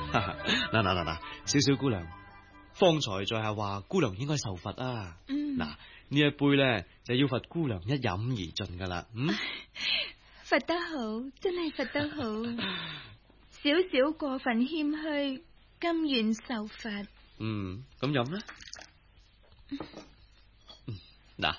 嗱，少姑娘，方才在下話姑娘應該受罰啊。嗱，呢一杯咧就要罰姑娘一飲而盡噶啦。 罰得好，真係罰得好。少少過分謙虛，甘願受罰。 咁飲啦。嗱，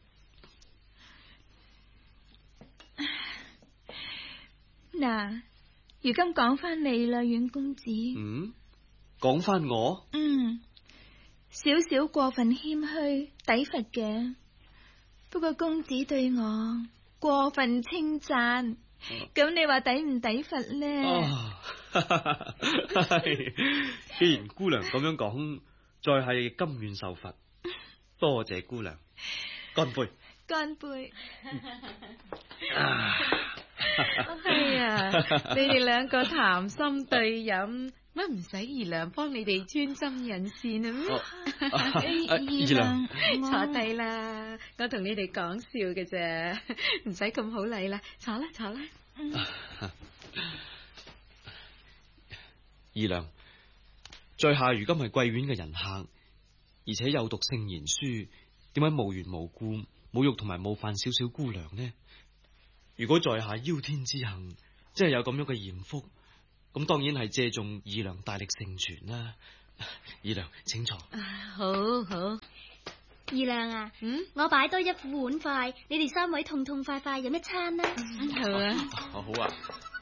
如今講翻你啦，阮公子。 講翻我。 少少過分謙虛，抵罰嘅。不過公子對我過分稱讚，咁你話抵唔抵罰呢？ 既然姑娘咁樣講，再係甘願受罰。多謝姑娘，乾杯！ 乾杯！係啊，你哋兩個談心對飲，乜唔使姨娘幫你哋專心引線啊？姨娘，坐低啦，我同你哋講笑嘅啫，唔使咁好禮啦，坐啦。 姨娘，在下如今係貴院嘅人客，而且有讀聖賢書，點解無緣無故侮辱同埋冒犯少姑娘呢？如果在下邀天之幸，真係有咁樣嘅艷福，咁當然係借重姨娘大力成全啦。姨娘請坐。 好。姨娘啊，我擺多一副碗筷，你哋三位痛痛快快飲一餐啦。 好啊。 好啊。